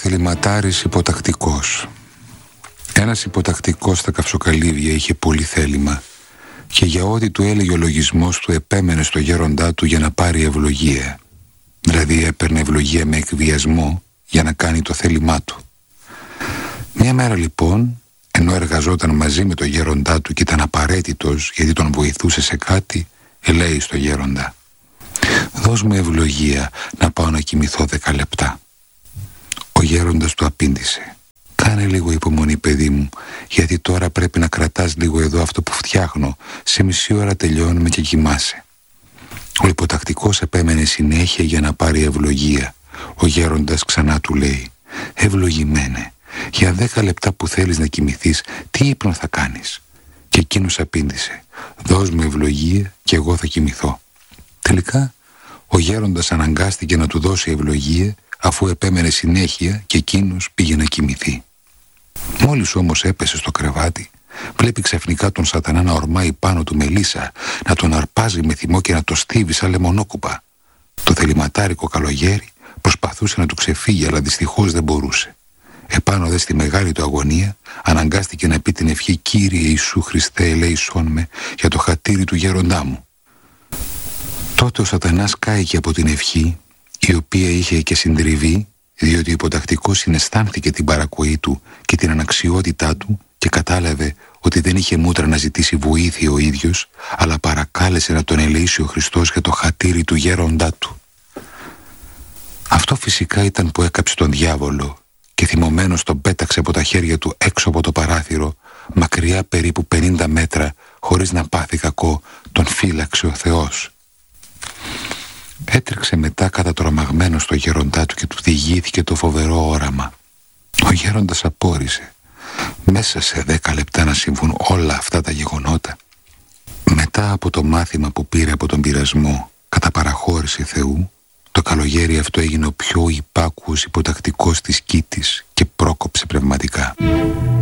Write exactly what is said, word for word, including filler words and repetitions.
θεληματάρης υποτακτικός. Ένας υποτακτικός στα Καυσοκαλύβια είχε πολύ θέλημα και για ό,τι του έλεγε ο λογισμός του επέμενε στο γέροντά του για να πάρει ευλογία. Δηλαδή έπαιρνε ευλογία με εκβιασμό για να κάνει το θέλημά του. Μια μέρα λοιπόν, ενώ εργαζόταν μαζί με το γέροντά του και ήταν απαραίτητος γιατί τον βοηθούσε σε κάτι, λέει στο γέροντα: «Δώσ' μου ευλογία να πάω να κοιμηθώ δέκα λεπτά». Ο γέροντας του απήντησε: «Κάνε λίγο υπομονή, παιδί μου, γιατί τώρα πρέπει να κρατάς λίγο εδώ αυτό που φτιάχνω. Σε μισή ώρα τελειώνουμε και κοιμάσαι». Ο υποτακτικός επέμενε συνέχεια για να πάρει ευλογία. Ο γέροντας ξανά του λέει: «Ευλογημένε, για δέκα λεπτά που θέλεις να κοιμηθείς, τι ύπνο θα κάνεις?» Και εκείνος απήντησε: «Δώσ' μου ευλογία και εγώ θα κοιμηθώ». Τελικά ο γέροντας αναγκάστηκε να του δώσει ευλογία, αφού επέμενε συνέχεια και εκείνος πήγε να κοιμηθεί. Μόλις όμως έπεσε στο κρεβάτι, βλέπει ξαφνικά τον σατανά να ορμάει πάνω του μελίσσα, να τον αρπάζει με θυμό και να το στίβει σαν λεμονόκουπα. Το θεληματάρικο καλογέρι προσπαθούσε να του ξεφύγει, αλλά δυστυχώς δεν μπορούσε. Επάνω δε στη μεγάλη του αγωνία αναγκάστηκε να πει την ευχή: «Κύριε Ιησού Χριστέ, ελέησόν με για το χατήρι του γέροντά μου». Τότε ο σατανάς κάηκε από την ευχή, η οποία είχε και συντριβή, διότι ο υποτακτικός συναισθάνθηκε την παρακοή του και την αναξιότητά του και κατάλαβε ότι δεν είχε μούτρα να ζητήσει βοήθεια ο ίδιος, αλλά παρακάλεσε να τον ελεήσει ο Χριστός για το χατήρι του γέροντά του. Αυτό φυσικά ήταν που έκαψε τον διάβολο και θυμωμένος τον πέταξε από τα χέρια του έξω από το παράθυρο, μακριά περίπου πενήντα μέτρα, χωρίς να πάθει κακό, τον φύλαξε ο Θεός. Έτρεξε μετά κατατρομαγμένος στο γέροντά του και του διηγήθηκε το φοβερό όραμα. Ο γέροντας απόρρισε. Μέσα σε δέκα λεπτά να συμβούν όλα αυτά τα γεγονότα? Μετά από το μάθημα που πήρε από τον πειρασμό κατά παραχώρηση Θεού, το καλογέρι αυτό έγινε ο πιο υπάκουος υποτακτικός της Κήτης και πρόκοψε πνευματικά.